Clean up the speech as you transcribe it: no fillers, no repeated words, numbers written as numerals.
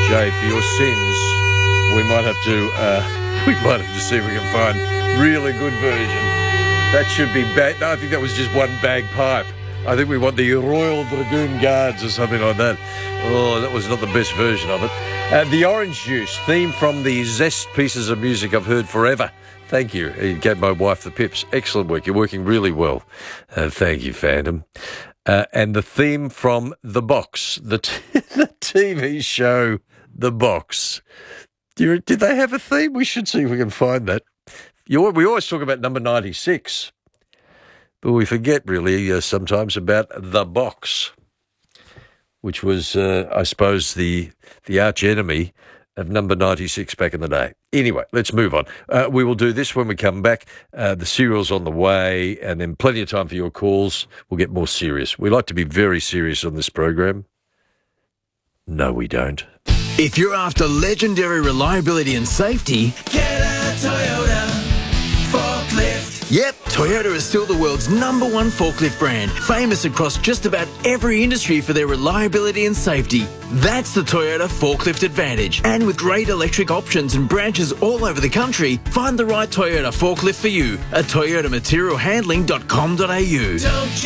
Jay, for your sins, we might have to see if we can find really good version. That should be bad. No, I think that was just one bagpipe. I think we want the Royal Dragoon Guards or something like that. Oh, that was not the best version of it. The Orange Juice, theme from the Zest pieces of music I've heard forever. Thank you. You gave my wife the pips. Excellent work. You're working really well. Thank you, fandom. And the theme from The Box, the TV show The Box. Did they have a theme? We should see if we can find that. We always talk about number 96, but we forget really sometimes about The Box, which was, I suppose, the arch enemy of number 96 back in the day. Anyway, let's move on. We will do this when we come back. The cereal's on the way, and then plenty of time for your calls. We'll get more serious. We like to be very serious on this program. No, we don't. If you're after legendary reliability and safety, get a Toyota forklift. Yep, Toyota is still the world's #1 forklift brand, famous across just about every industry for their reliability and safety. That's the Toyota Forklift Advantage. And with great electric options and branches all over the country, find the right Toyota forklift for you at toyotamaterialhandling.com.au.